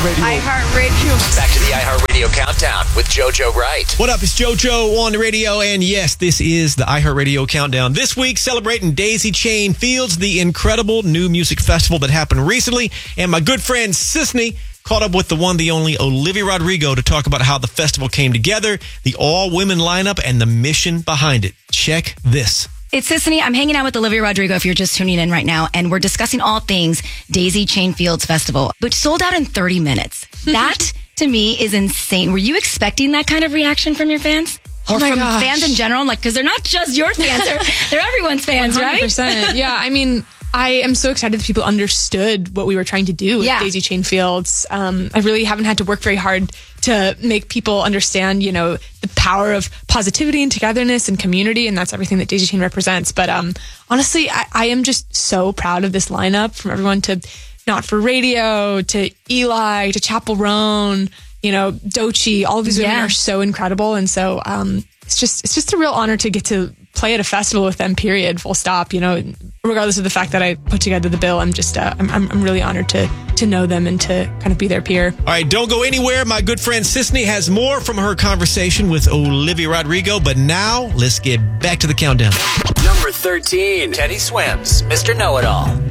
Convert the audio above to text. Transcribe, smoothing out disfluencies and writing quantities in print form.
iHeartRadio. iHeartRadio. Back to the iHeartRadio Countdown with JoJo Wright. What up? It's JoJo on the radio, and yes, this is the iHeartRadio Countdown. This week, celebrating Daisy Chain Fields, the incredible new music festival that happened recently, and my good friend Sisney caught up with the one, the only Olivia Rodrigo to talk about how the festival came together, the all-women lineup, and the mission behind it. Check this. It's Sisney. I'm hanging out with Olivia Rodrigo if you're just tuning in right now, and we're discussing all things Daisy Chain Fields Festival, which sold out in 30 minutes. That, to me, is insane. Were you expecting that kind of reaction from your fans? Or from fans in general? Like, because they're not just your fans, they're everyone's fans, 100%. Right? Yeah, I mean, I am so excited that people understood what we were trying to do with Daisy Chain Fields. I really haven't had to work very hard to make people understand, you know, the power of positivity and togetherness and community, and that's everything that Daisy Chain represents. But honestly, I am just so proud of this lineup, from everyone to Not For Radio, to Eli, to Chappell Roan, you know, Doechii. All of these women are so incredible, and so it's just a real honor to get to play at a festival with them, period, full stop. You know, regardless of the fact that I put together the bill, I'm just I'm really honored to know them and to kind of be their peer. All right, don't go anywhere. My good friend Sisney has more from her conversation with Olivia Rodrigo, but now let's get back to the countdown. Number 13, Teddy Swims, Mr. Know-It-All.